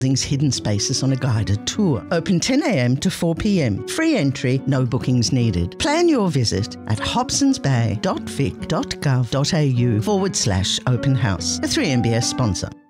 hidden spaces on a guided tour. Open 10 a.m. to 4 p.m. Free entry, no bookings needed. Plan your visit at hobsonsbay.vic.gov.au/open house. A 3MBS sponsor.